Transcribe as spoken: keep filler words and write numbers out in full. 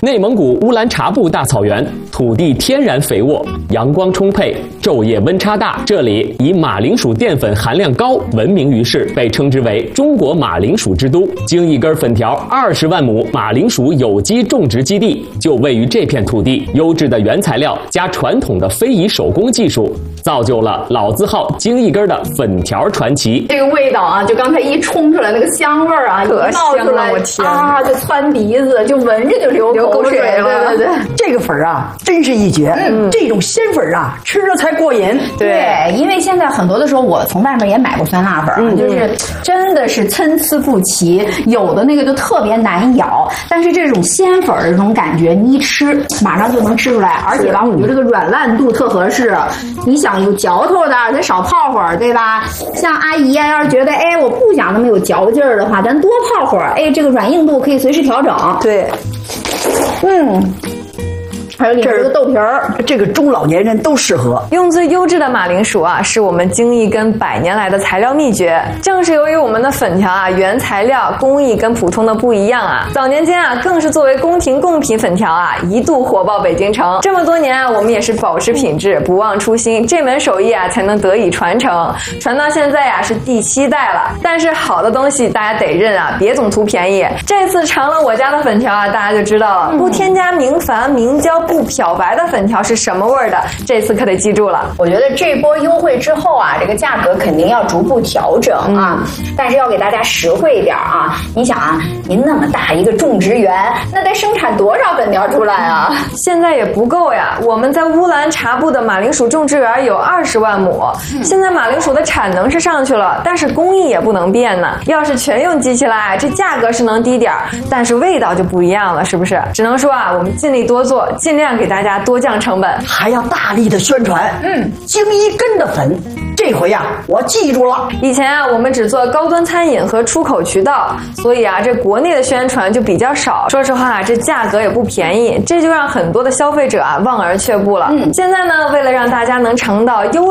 内蒙古乌兰察布大草原土地天然肥沃，阳光充沛，昼夜温差大。这里以马铃薯淀粉含量高闻名于世，被称之为中国马铃薯之都。京一根粉条二十万亩马铃薯有机种植基地就位于这片土地，优质的原材料加传统的非遗手工技术，造就了老字号京一根的粉条传奇。 这个味道啊，就刚才一冲出来那个香味儿啊，一冒出来，我天啊，就窜鼻子，就闻着就流口水了。对对对， 这个粉啊，真是一绝。嗯，这种鲜粉啊，吃着才过瘾。 对，因为现在很多的时候，我从外面也买过酸辣粉，嗯、就是真的是参差不齐，有的那个就特别难咬。但是这种鲜粉的这种感觉，你一吃马上就能吃出来，而且吧，我觉得这个软烂度特合适。你想有嚼头的，咱少泡会儿，对吧？像阿姨呀，要是觉得哎我不想那么有嚼劲儿的话，咱多泡会儿，哎，这个软硬度可以随时调整。 对， 嗯。还有里面这个豆皮儿， 这个中老年人都适合。 用最优质的马铃薯啊，是我们京一根百年来的材料秘诀。正是由于我们的粉条啊，原材料工艺跟普通的不一样啊，早年间啊，更是作为宫廷贡品粉条啊，一度火爆北京城。这么多年啊，我们也是保持品质，不忘初心，这门手艺啊，才能得以传承。传到现在呀、啊，是第七代了。但是好的东西大家得认啊，别总图便宜。这次尝了我家的粉条啊，大家就知道了，不添加明矾、明胶。不漂白的粉条是什么味儿的？这次可得记住了。 我觉得这波优惠之后啊，这个价格肯定要逐步调整啊，嗯、但是要给大家实惠一点啊。你想啊，您那么大一个种植园，那得生产多少粉条出来啊？ 现在也不够呀。我们在乌兰察布的马铃薯种植园有二十万亩，嗯、现在马铃薯的产能是上去了，但是工艺也不能变呢。要是全用机器来，这价格是能低点儿，但是味道就不一样了，是不是？只能说啊，我们尽力多做，尽量给大家多降成本， 还要大力的宣传。嗯，京一根的粉，这回呀、啊，我记住了。 以前啊，我们只做高端餐饮和出口渠道，所以啊，这国内的宣传就比较少。说实话，这价格也不便宜，这就让很多的消费者啊望而却步了。嗯，现在呢，为了让大家能尝到优